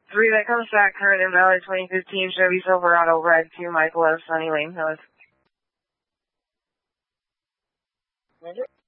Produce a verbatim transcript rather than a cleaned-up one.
Three that comes back, current invalid twenty fifteen Chevy Silverado red to Michael F. Sunny Lane Hills.